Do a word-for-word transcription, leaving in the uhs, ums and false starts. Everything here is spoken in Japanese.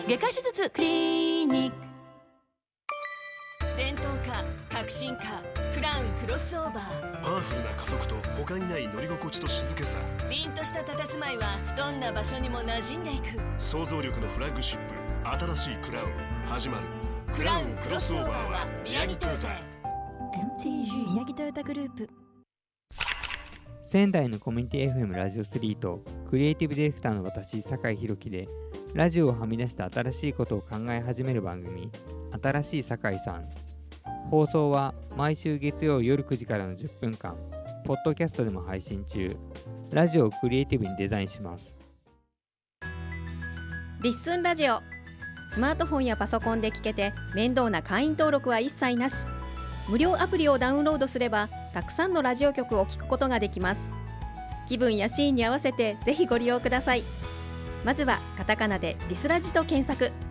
外科手術クリニック。 伝統化、革新化、クラウンクロスオーバー。 パワフルな加速と他にない乗り心地と静けさ。 凛とした佇まいはどんな場所にも馴染んでいく。 想像力のフラッグシップ、新しいクラウン始まる。 クラウンクロスオーバーは宮城トヨタ。 エムティージー 宮城トヨタグループ。 仙台のコミュニティ エフエム ラジオスリーとクリエイティブディレクターの私酒井宏樹でラジオをはみ出した新しいことを考え始める番組、新しい酒井さん。放送は毎週月曜夜くじからのじゅっぷんかん、ポッドキャストでも配信中。ラジオをクリエイティブにデザインします。 リッスンラジオ。スマートフォンやパソコンで聞けて面倒な会員登録は一切なし。無料アプリをダウンロードすればたくさんのラジオ局を聞くことができます。気分やシーンに合わせてぜひご利用ください。まずはカタカナでリスラジと検索。